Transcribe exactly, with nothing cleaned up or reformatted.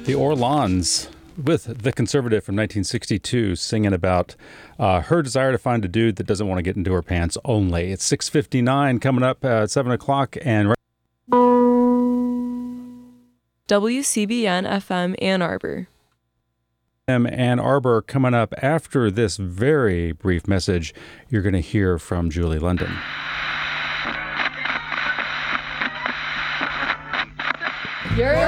The Orlons with The Conservative from nineteen sixty-two singing about uh, her desire to find a dude that doesn't want to get into her pants only. It's six fifty-nine coming up at seven o'clock. And W C B N F M Ann Arbor. Ann Arbor coming up after this very brief message. You're going to hear from Julie London. You're